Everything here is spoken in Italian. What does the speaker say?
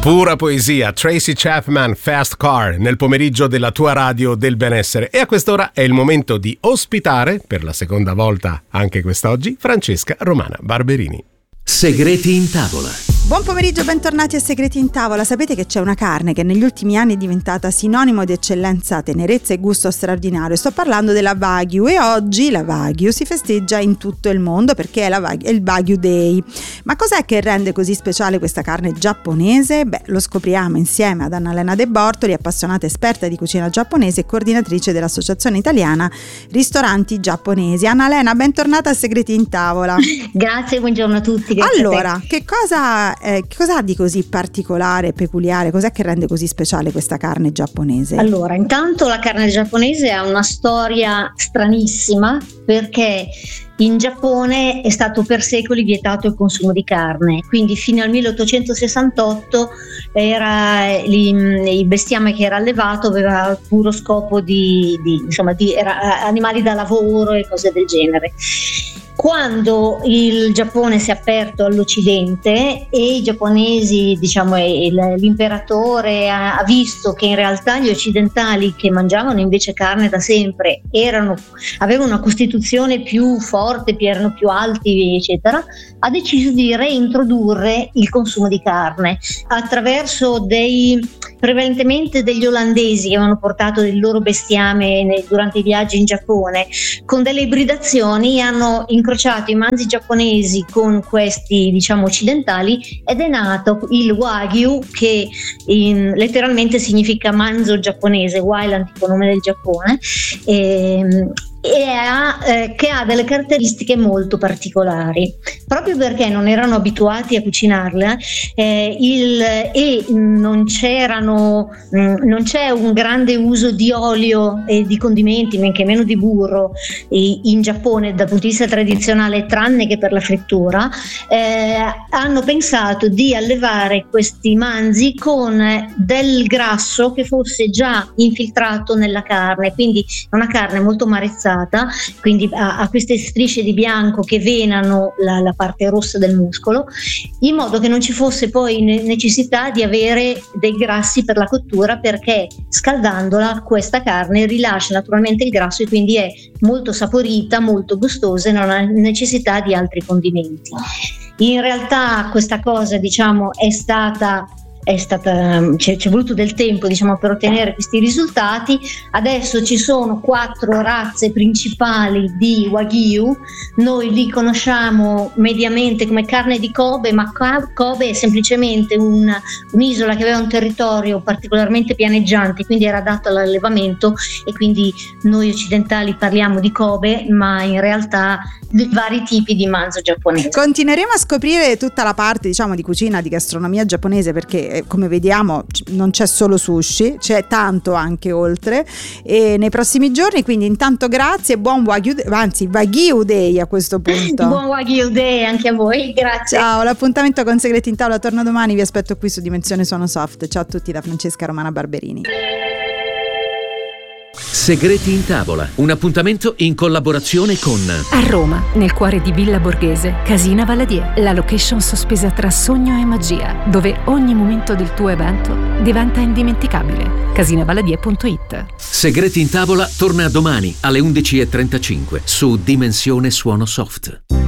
Pura poesia, Tracy Chapman, Fast Car, nel pomeriggio della tua radio del benessere. E a quest'ora è il momento di ospitare, per la seconda volta anche quest'oggi, Francesca Romana Barberini. Segreti in tavola. Buon pomeriggio, bentornati a Segreti in tavola. Sapete che c'è una carne che negli ultimi anni è diventata sinonimo di eccellenza, tenerezza e gusto straordinario. Sto parlando della Wagyu e oggi la Wagyu si festeggia in tutto il mondo perché è il Wagyu Day. Ma cos'è che rende così speciale questa carne giapponese? Beh, lo scopriamo insieme ad Annalena De Bortoli, appassionata esperta di cucina giapponese e coordinatrice dell'Associazione Italiana Ristoranti Giapponesi. Annalena, bentornata a Segreti in tavola. Grazie, buongiorno a tutti. Allora, che cosa ha di così particolare e peculiare? Cos'è che rende così speciale questa carne giapponese? Allora, intanto la carne giapponese ha una storia stranissima perché in Giappone è stato per secoli vietato il consumo di carne, quindi fino al 1868 il bestiame che era allevato aveva il puro scopo era animali da lavoro e cose del genere. Quando il Giappone si è aperto all'Occidente e i giapponesi, l'imperatore ha visto che in realtà gli occidentali che mangiavano invece carne da sempre avevano una costituzione più forte, erano più alti, eccetera, ha deciso di reintrodurre il consumo di carne attraverso prevalentemente degli olandesi che avevano portato il loro bestiame durante i viaggi in Giappone. Con delle ibridazioni hanno incrociato i manzi giapponesi con questi occidentali ed è nato il Wagyu, che letteralmente significa manzo giapponese. Wa è l'antico nome del Giappone, che ha delle caratteristiche molto particolari proprio perché non erano abituati a cucinarla e non c'è un grande uso di olio e di condimenti, men che meno di burro in Giappone dal punto di vista tradizionale, tranne che per la frittura. Hanno pensato di allevare questi manzi con del grasso che fosse già infiltrato nella carne, quindi una carne molto marezzata, quindi ha queste strisce di bianco che venano la parte rossa del muscolo, in modo che non ci fosse poi necessità di avere dei grassi per la cottura, perché scaldandola questa carne rilascia naturalmente il grasso e quindi è molto saporita, molto gustosa e non ha necessità di altri condimenti. In realtà questa cosa ci è voluto del tempo per ottenere questi risultati. Adesso ci sono 4 razze principali di Wagyu. Noi li conosciamo mediamente come carne di Kobe, ma Kobe è semplicemente un'isola che aveva un territorio particolarmente pianeggiante, quindi era adatto all'allevamento, e quindi noi occidentali parliamo di Kobe, ma in realtà di vari tipi di manzo giapponese. Continueremo a scoprire tutta la parte di cucina, di gastronomia giapponese, perché come vediamo non c'è solo sushi, c'è tanto anche oltre, e nei prossimi giorni. Quindi intanto grazie e buon Wagyu Day a questo punto. Buon Wagyu Day anche a voi, grazie. Ciao, l'appuntamento con Segreti in tavola torna domani, vi aspetto qui su Dimensione Suono Soft. Ciao a tutti da Francesca Romana Barberini. Segreti in tavola, un appuntamento in collaborazione con a Roma, nel cuore di Villa Borghese, Casina Valadier, la location sospesa tra sogno e magia, dove ogni momento del tuo evento diventa indimenticabile. Casinavaladier.it. Segreti in tavola torna domani alle 11:35 su Dimensione Suono Soft.